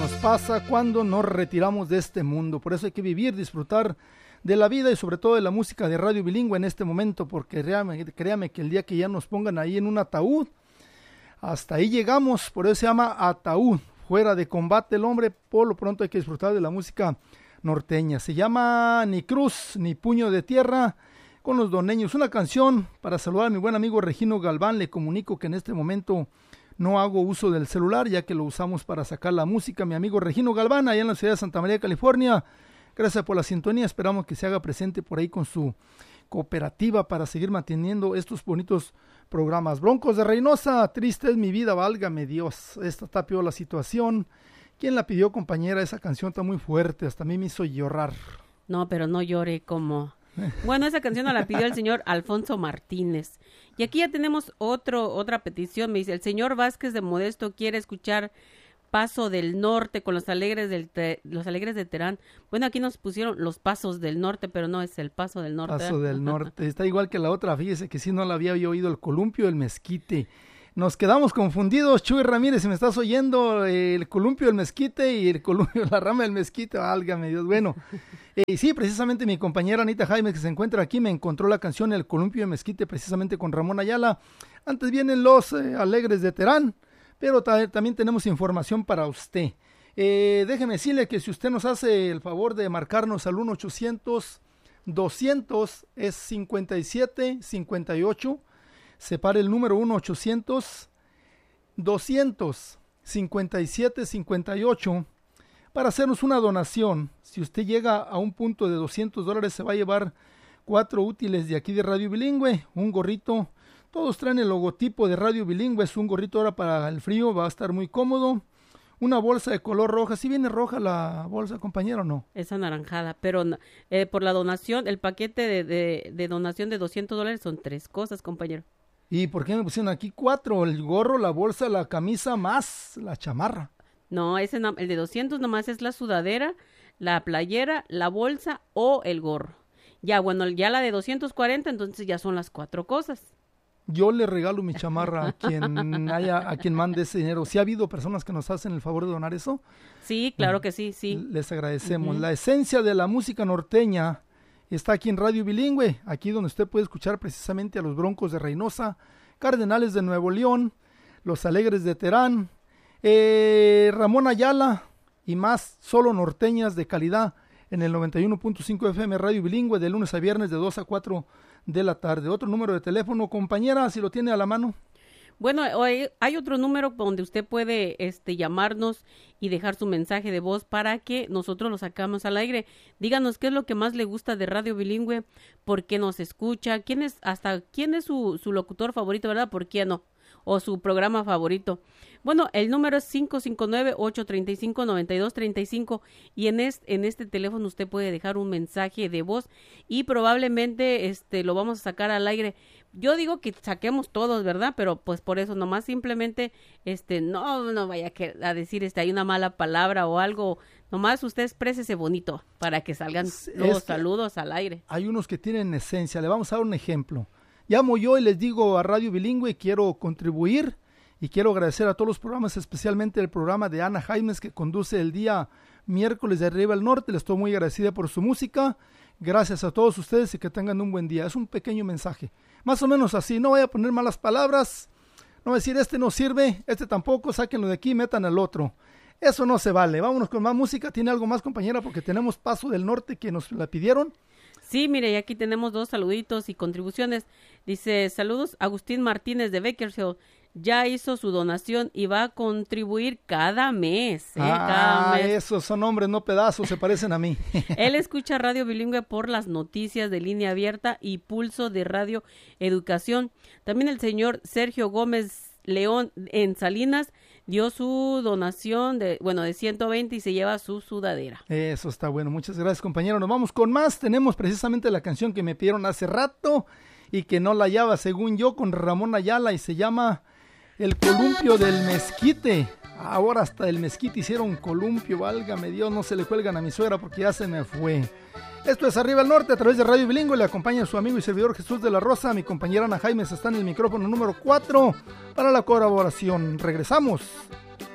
nos pasa cuando nos retiramos de este mundo. Por eso hay que vivir, disfrutar de la vida y sobre todo de la música de Radio Bilingüe en este momento, porque créame que el día que ya nos pongan ahí en un ataúd, hasta ahí llegamos. Por eso se llama ataúd, fuera de combate el hombre. Por lo pronto hay que disfrutar de la música norteña. Se llama Ni Cruz ni Puño de Tierra, con los doneños. Una canción para saludar a mi buen amigo Regino Galván. Le comunico que en este momento no hago uso del celular, ya que lo usamos para sacar la música. Mi amigo Regino Galván, allá en la ciudad de Santa María, California. Gracias por la sintonía. Esperamos que se haga presente por ahí con su cooperativa para seguir manteniendo estos bonitos programas. Broncos de Reynosa, triste es mi vida, válgame Dios. Esta está peor la situación. ¿Quién la pidió, compañera? Esa canción está muy fuerte, hasta a mí me hizo llorar. No, pero no llore como... Bueno, esa canción la pidió el señor Alfonso Martínez. Y aquí ya tenemos otra petición. Me dice, el señor Vázquez de Modesto quiere escuchar Paso del Norte con los Alegres de Terán. Bueno, aquí nos pusieron los Pasos del Norte, pero no es el Paso del Norte. Paso del Norte. Está igual que la otra. Fíjese que sí, no la había yo oído, el columpio del Mezquite. Nos quedamos confundidos. Chuy Ramírez, si me estás oyendo, el columpio del Mezquite y el columpio, la rama del Mezquite, válgame Dios. Bueno, y sí, precisamente mi compañera Anita Jaime, que se encuentra aquí, me encontró la canción El columpio del Mezquite, precisamente con Ramón Ayala. Antes vienen los Alegres de Terán, pero también tenemos información para usted. Déjeme decirle que si usted nos hace el favor de marcarnos al 1-800-200 es 5758. Separe el número 1-800-200-5758 para hacernos una donación. Si usted llega a un punto de $200, se va a llevar 4 útiles de aquí de Radio Bilingüe, un gorrito. Todos traen el logotipo de Radio Bilingüe, es un gorrito ahora para el frío, va a estar muy cómodo. Una bolsa de color roja. ¿Sí viene roja la bolsa, compañero, o no? Es anaranjada, pero por la donación, el paquete de donación de $200 son 3 cosas, compañero. ¿Y por qué me pusieron aquí 4? El gorro, la bolsa, la camisa, más la chamarra. No, el de 200 nomás es la sudadera, la playera, la bolsa o el gorro. Ya, bueno, ya la de 240, entonces ya son las 4 cosas. Yo le regalo mi chamarra a quien mande ese dinero. ¿Sí ha habido personas que nos hacen el favor de donar eso? Sí, claro que sí. Les agradecemos. La esencia de la música norteña está aquí en Radio Bilingüe, aquí donde usted puede escuchar precisamente a los Broncos de Reynosa, Cardenales de Nuevo León, los Alegres de Terán, Ramón Ayala y más, solo norteñas de calidad en el 91.5 FM Radio Bilingüe, de lunes a viernes de 2 a 4 de la tarde. Otro número de teléfono, compañera, si lo tiene a la mano. Bueno, hay otro número donde usted puede llamarnos y dejar su mensaje de voz para que nosotros lo sacamos al aire. Díganos qué es lo que más le gusta de Radio Bilingüe, por qué nos escucha, quién es su locutor favorito, ¿verdad? ¿Por qué no? O su programa favorito. Bueno, el número es 559-835-9235 y en este teléfono usted puede dejar un mensaje de voz y probablemente lo vamos a sacar al aire. Yo digo que saquemos todos, ¿verdad? Pero pues por eso nomás simplemente no vaya a decir hay una mala palabra o algo. Nomás usted exprésese bonito para que salgan los saludos al aire. Hay unos que tienen esencia. Le vamos a dar un ejemplo. Llamo yo y les digo a Radio Bilingüe, quiero contribuir y quiero agradecer a todos los programas, especialmente el programa de Ana Jaimes que conduce el día miércoles de Arriba al Norte. Les estoy muy agradecida por su música. Gracias a todos ustedes y que tengan un buen día. Es un pequeño mensaje. Más o menos así. No voy a poner malas palabras. No voy a decir no sirve, tampoco, sáquenlo de aquí y metan al otro. Eso no se vale. Vámonos con más música. ¿Tiene algo más, compañera? Porque tenemos Paso del Norte que nos la pidieron. Sí, mire, y aquí tenemos 2 saluditos y contribuciones. Dice, saludos, Agustín Martínez de Bakersfield. Ya hizo su donación y va a contribuir cada mes. Cada mes. Esos son hombres, no pedazos, se parecen a mí. Él escucha Radio Bilingüe por las noticias de Línea Abierta y Pulso de Radio Educación. También el señor Sergio Gómez León en Salinas dio su donación de 120 y se lleva su sudadera. Eso está bueno, muchas gracias, compañero. Nos vamos con más. Tenemos precisamente la canción que me pidieron hace rato y que no la hallaba, según yo, con Ramón Ayala, y se llama El columpio del Mezquite. Ahora hasta el Mezquite hicieron columpio, válgame Dios, no se le cuelgan a mi suegra porque ya se me fue. Esto es Arriba al Norte a través de Radio Bilingüe. Le acompaña su amigo y servidor Jesús de la Rosa. Mi compañera Ana Jaimes está en el micrófono número 4 para la colaboración. Regresamos.